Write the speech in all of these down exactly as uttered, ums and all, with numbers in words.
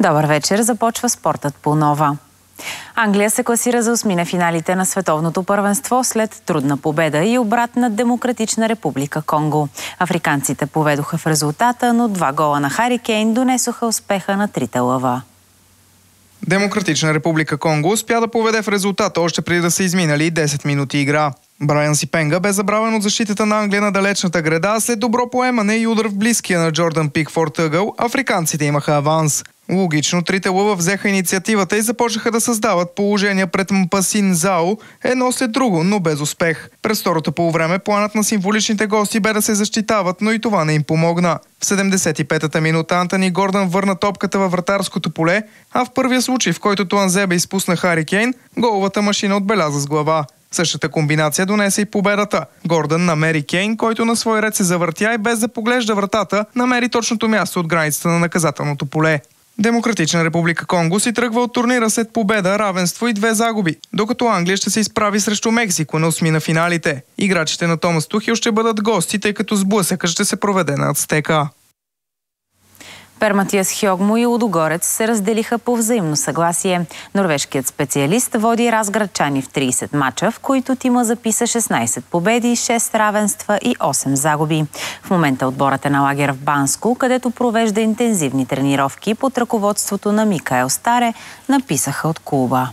Добър вечер, започва спортът по нова. Англия се класира за осми на финалите на световното първенство след трудна победа и обрат над Демократична република Конго. Африканците поведоха в резултата, но два гола на Хари Кейн донесоха успеха на трите лъва. Демократична република Конго успя да поведе в резултата още преди да са изминали десет минути игра. Брайан Сипенга бе забравен от защитата на Англия на далечната града, а след добро поемане и удар в близкия на Джордан Пикфорд ъгъл, африканците имаха аванс. Логично, трите лъва взеха инициативата и започнаха да създават положения пред Mpassin Зао, едно след друго, но без успех. През второто полувреме планът на символичните гости бе да се защитават, но и това не им помогна. В седемдесет и петата минута Антони Гордън върна топката във вратарското поле, а в първия случай, в който Туанзебе изпусна Хари Кейн, головата машина отбеляза с глава. Същата комбинация донесе и победата. Гордън намери Кейн, който на свой ред се завъртя и без да поглежда вратата, намери точното място от границата на наказателното поле. Демократична република Конго си тръгва от турнира след победа, равенство и две загуби, докато Англия ще се изправи срещу Мексико на осми на финалите. Играчите на Томас Тухел ще бъдат гости, тъй като сблъсъкът ще се проведе на Ацтека. Пер Матиас Хьогмо и Лудогорец се разделиха по взаимно съгласие. Норвежкият специалист води разградчани в трийсет мача, в които тима записа шестнайсет победи, шест равенства и осем загуби. В момента отборът е на лагер в Банско, където провежда интензивни тренировки под ръководството на Микаел Старе, написаха от клуба.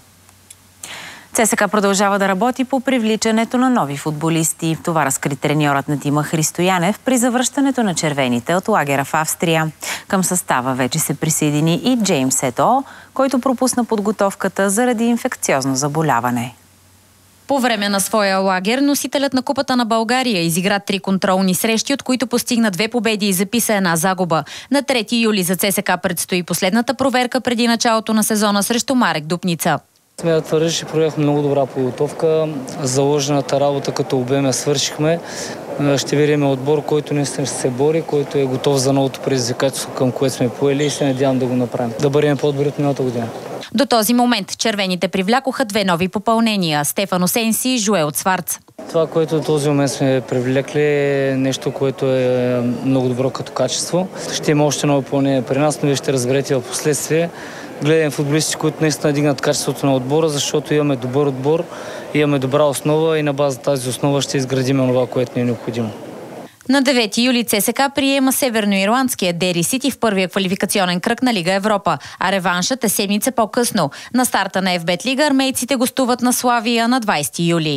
ЦСКА продължава да работи по привличането на нови футболисти. Това разкри треньорът на тима Христо Янев при завръщането на червените от лагера в Австрия. Към състава вече се присъедини и Джеймс Ето, който пропусна подготовката заради инфекциозно заболяване. По време на своя лагер носителят на Купата на България изигра три контролни срещи, от които постигна две победи и записа една загуба. На трети юли за ЦСКА предстои последната проверка преди началото на сезона срещу Марек Дупница. Сме да твърдя, че проведохме много добра подготовка. Заложената работа като обем я свършихме. Ще видим отбор, който наистина ще се бори, който е готов за новото предизвикателство, към което сме поели и се надявам да го направим. Да бъдем по-добри от миналата година. До този момент червените привлякоха две нови попълнения – Стефан Осенси и Жуел Цварц. Това, което до този момент сме привлекли, е нещо, което е много добро като качество. Ще има още ново попълнение при нас, но вие ще разберете в последствие. Гледам футболисти, които наистина дигнат качеството на отбора, защото имаме добър отбор, имаме добра основа и на база тази основа ще изградим това, което ни е необходимо. На девети юли ЦСКА приема северноирландския Дери Сити в първия квалификационен кръг на Лига Европа, а реваншът е седмица по-късно. На старта на Еф Бет Лига армейците гостуват на Славия на двайсети юли.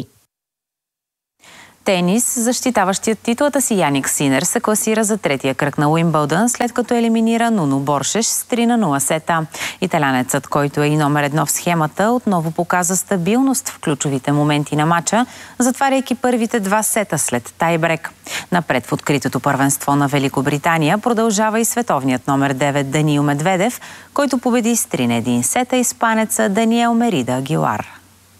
Тенис, защитаващият титлата си Яник Синер се класира за третия кръг на Уимбълдън, след като елиминира Нуно Боршеш с три на нула сета. Италянецът, който е и номер едно в схемата, отново показа стабилност в ключовите моменти на матча, затваряйки първите два сета след тайбрек. Напред в откритото първенство на Великобритания продължава и световният номер девет Даниил Медведев, който победи с три на един сета испанеца Даниел Мерида Агилар.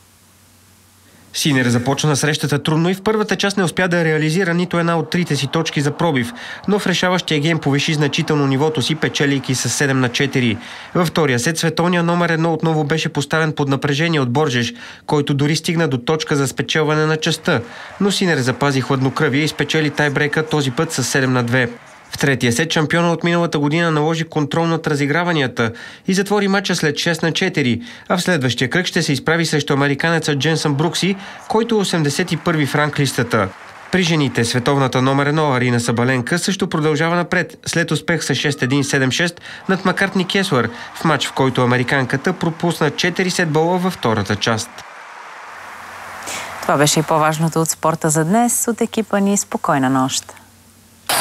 Синер започна срещата трудно и в първата част не успя да реализира нито една от трите си точки за пробив, но в решаващия гейм повиши значително нивото си, печелейки с седем на четири. Във втория сет световният номер едно отново беше поставен под напрежение от Боржеш, който дори стигна до точка за спечелване на частта, но Синер запази хладнокръвие и спечели тайбрейка този път с седем на две. В третия сет шампиона от миналата година наложи контрол над разиграванията и затвори мача след шест на четири, а в следващия кръг ще се изправи срещу американеца Дженсън Брукси, който е осемдесет и първи в ранглистата. При жените световната номер едно Арина Сабаленка също продължава напред, след успех с шест един седем шест над Маккартни Кеслър, в матч, в който американката пропусна четири сетбола във втората част. Това беше и по-важното от спорта за днес. От екипа ни спокойна нощ.